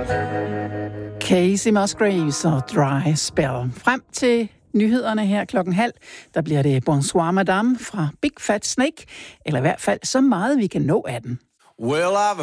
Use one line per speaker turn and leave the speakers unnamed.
Casey Musgraves og Dry Spell. Frem til nyhederne her 12:30, der bliver det Bonsoir Madame fra Big Fat Snake, eller i hvert fald så meget vi kan nå af den.
Well, I've